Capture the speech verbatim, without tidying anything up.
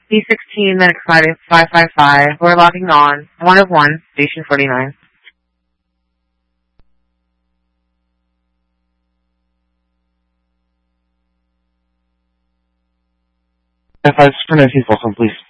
P sixteen, then excited five five five. We're logging on. One of one, station forty-nine. F five for nineteen Folsom, please.